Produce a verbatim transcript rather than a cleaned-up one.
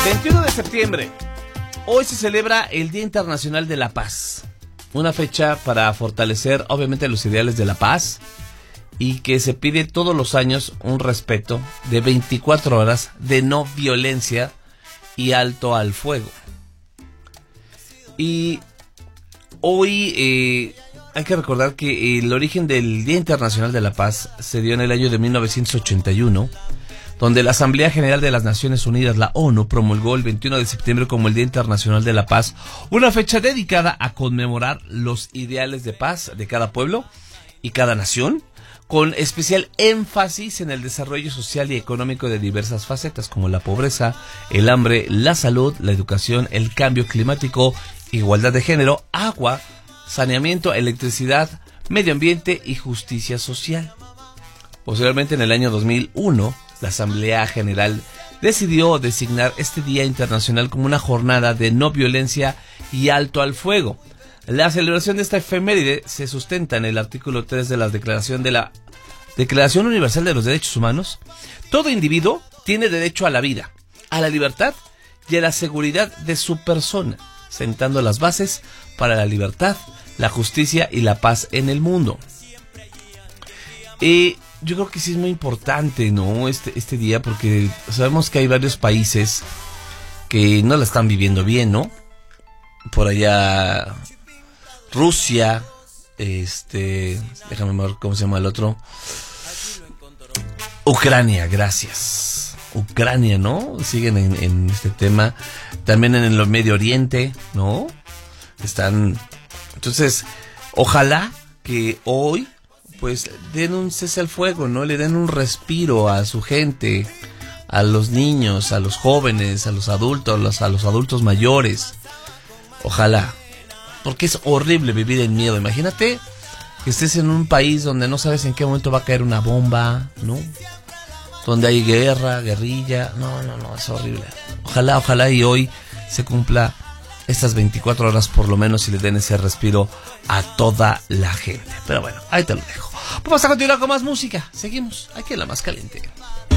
veintiuno de septiembre. Hoy se celebra el Día Internacional de la Paz. Una fecha para fortalecer, obviamente, los ideales de la paz y que se pide todos los años un respeto de veinticuatro horas de no violencia y alto al fuego. Y hoy eh, hay que recordar que el origen del Día Internacional de la Paz se dio en el año de mil novecientos ochenta y uno, donde la Asamblea General de las Naciones Unidas, la ONU, promulgó el veintiuno de septiembre como el Día Internacional de la Paz, una fecha dedicada a conmemorar los ideales de paz de cada pueblo y cada nación, con especial énfasis en el desarrollo social y económico de diversas facetas como la pobreza, el hambre, la salud, la educación, el cambio climático, igualdad de género, agua, saneamiento, electricidad, medio ambiente y justicia social. Posteriormente, en el año dos mil uno, la Asamblea General decidió designar este Día Internacional como una jornada de no violencia y alto al fuego. La celebración de esta efeméride se sustenta en el artículo tres de la Declaración de la Declaración Universal de los Derechos Humanos. Todo individuo tiene derecho a la vida, a la libertad y a la seguridad de su persona, sentando las bases para la libertad, la justicia y la paz en el mundo. Y yo creo que sí es muy importante, ¿no? Este, este día, porque sabemos que hay varios países que no la están viviendo bien, ¿no? Por allá Rusia, este, déjame ver cómo se llama el otro. Ucrania, gracias. Ucrania, ¿no? Siguen en, en este tema. También en el Medio Oriente, ¿no? Están. Entonces, ojalá que hoy, pues, den un cese al fuego, ¿no? Le den un respiro a su gente, a los niños, a los jóvenes, a los adultos, a los, a los adultos mayores. Ojalá. Porque es horrible vivir en miedo. Imagínate que estés en un país donde no sabes en qué momento va a caer una bomba, ¿no? Donde hay guerra, guerrilla. No, no, no, es horrible. Ojalá, ojalá y hoy se cumpla estas veinticuatro horas por lo menos y le den ese respiro a toda la gente. Pero bueno, ahí te lo dejo. Vamos a continuar con más música. Seguimos aquí en La Más Caliente.